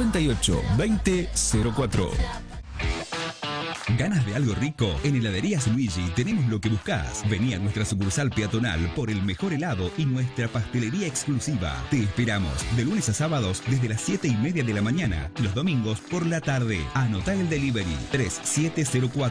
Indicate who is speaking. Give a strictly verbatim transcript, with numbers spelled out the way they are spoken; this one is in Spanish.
Speaker 1: noventa y ocho veinte cero cuatro.
Speaker 2: ¿Ganas de algo rico? En Heladerías Luigi tenemos lo que buscas. Vení a nuestra sucursal peatonal por el mejor helado y nuestra pastelería exclusiva. Te esperamos de lunes a sábados desde las siete y media de la mañana. Los domingos por la tarde. Anotá el delivery tres siete cero cuatro